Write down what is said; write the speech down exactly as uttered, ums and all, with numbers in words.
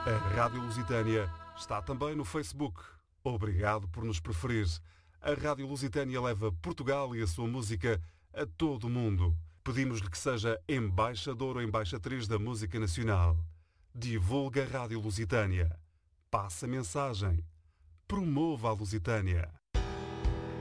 A Rádio Lusitânia está também no Facebook. Obrigado por nos preferir. A Rádio Lusitânia leva Portugal e a sua música a todo o mundo. Pedimos-lhe que seja embaixador ou embaixatriz da música nacional. Divulga a Rádio Lusitânia. Passa a mensagem. Promova a Lusitânia.